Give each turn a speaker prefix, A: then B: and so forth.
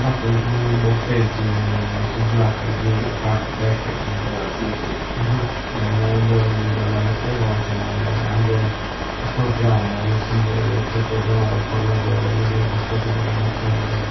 A: fatto un volteggio su Black di Backpack dalla nostra volta anche ascoltiamo il simbolo del sottogiorno parlato delle